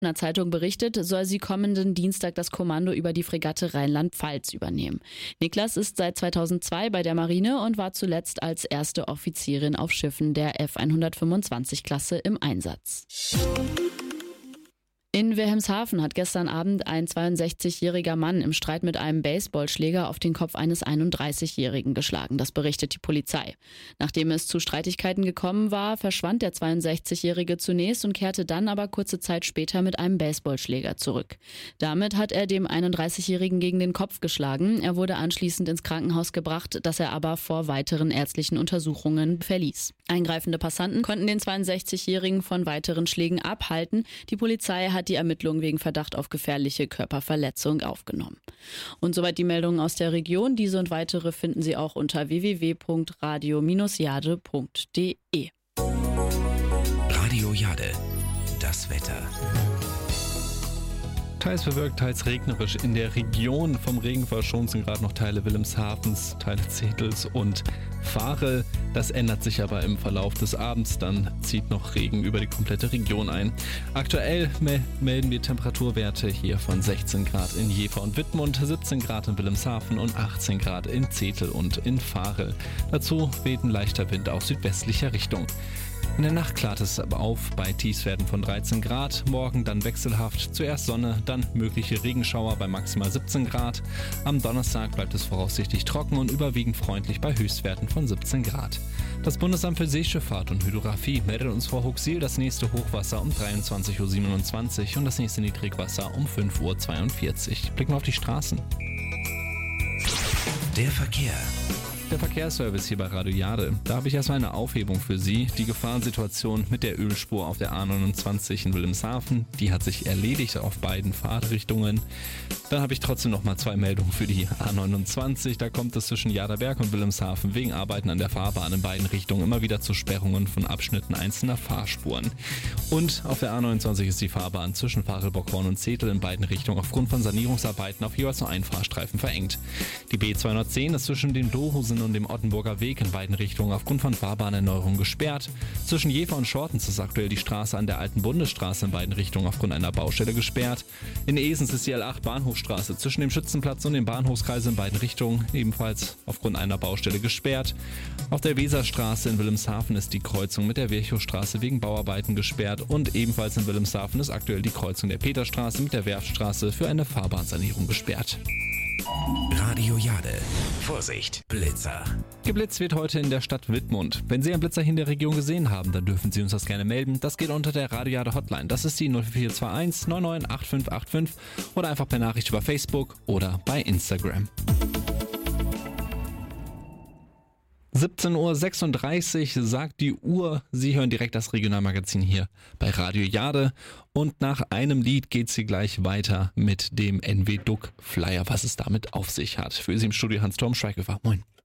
In der Zeitung berichtet, soll sie kommenden Dienstag das Kommando über die Fregatte Rheinland-Pfalz übernehmen. Niklas ist seit 2002 bei der Marine und war zuletzt als erste Offizierin auf Schiffen der F-125-Klasse im Einsatz. In Wilhelmshaven hat gestern Abend ein 62-jähriger Mann im Streit mit einem Baseballschläger auf den Kopf eines 31-Jährigen geschlagen. Das berichtet die Polizei. Nachdem es zu Streitigkeiten gekommen war, verschwand der 62-Jährige zunächst und kehrte dann aber kurze Zeit später mit einem Baseballschläger zurück. Damit hat er dem 31-Jährigen gegen den Kopf geschlagen. Er wurde anschließend ins Krankenhaus gebracht, das er aber vor weiteren ärztlichen Untersuchungen verließ. Eingreifende Passanten konnten den 62-Jährigen von weiteren Schlägen abhalten. Die Polizei hat die Ermittlungen wegen Verdacht auf gefährliche Körperverletzung aufgenommen. Und soweit die Meldungen aus der Region. Diese und weitere finden Sie auch unter www.radio-jade.de. Radio Jade, das Wetter. Teils bewölkt, teils regnerisch in der Region. Vom Regen verschont sind gerade noch Teile Wilhelmshavens, Teile Zetels und Varel. Das ändert sich aber im Verlauf des Abends. Dann zieht noch Regen über die komplette Region ein. Aktuell melden wir Temperaturwerte hier von 16 Grad in Jever und Wittmund, 17 Grad in Wilhelmshaven und 18 Grad in Zetel und in Varel. Dazu weht ein leichter Wind aus südwestlicher Richtung. In der Nacht klart es aber auf bei Tiefstwerten von 13 Grad. Morgen dann wechselhaft. Zuerst Sonne, dann mögliche Regenschauer bei maximal 17 Grad. Am Donnerstag bleibt es voraussichtlich trocken und überwiegend freundlich bei Höchstwerten von 17 Grad. Das Bundesamt für Seeschifffahrt und Hydrographie meldet uns vor Huxil das nächste Hochwasser um 23.27 Uhr und das nächste Niedrigwasser um 5.42 Uhr. Blicken wir auf die Straßen. Der Verkehr. Der Verkehrsservice hier bei Radio Jade. Da habe ich erstmal eine Aufhebung für Sie. Die Gefahrensituation mit der Ölspur auf der A29 in Wilhelmshaven, die hat sich erledigt auf beiden Fahrtrichtungen. Dann habe ich trotzdem nochmal 2 Meldungen für die A29. Da kommt es zwischen Jaderberg und Wilhelmshaven wegen Arbeiten an der Fahrbahn in beiden Richtungen immer wieder zu Sperrungen von Abschnitten einzelner Fahrspuren. Und auf der A29 ist die Fahrbahn zwischen Varel-Bockhorn und Zetel in beiden Richtungen aufgrund von Sanierungsarbeiten auf jeweils nur einen Fahrstreifen verengt. Die B210 ist zwischen dem Dohusen und dem Ottenburger Weg in beiden Richtungen aufgrund von Fahrbahnerneuerung gesperrt. Zwischen Jever und Schortens ist aktuell die Straße an der alten Bundesstraße in beiden Richtungen aufgrund einer Baustelle gesperrt. In Esens ist die L8 Bahnhofstraße zwischen dem Schützenplatz und dem Bahnhofskreis in beiden Richtungen ebenfalls aufgrund einer Baustelle gesperrt. Auf der Weserstraße in Wilhelmshaven ist die Kreuzung mit der Virchowstraße wegen Bauarbeiten gesperrt und ebenfalls in Wilhelmshaven ist aktuell die Kreuzung der Peterstraße mit der Werftstraße für eine Fahrbahnsanierung gesperrt. Radio Jade. Vorsicht, Blitzer. Geblitzt wird heute in der Stadt Wittmund. Wenn Sie einen Blitzer hier in der Region gesehen haben, dann dürfen Sie uns das gerne melden. Das geht unter der Radio Jade Hotline. Das ist die 0421 998585 oder einfach per Nachricht über Facebook oder bei Instagram. 17.36 Uhr sagt die Uhr. Sie hören direkt das Regionalmagazin hier bei Radio Jade. Und nach einem Lied geht's hier gleich weiter mit dem NW Duck Flyer, was es damit auf sich hat. Für Sie im Studio Hans-Torm Schweighofer. Moin.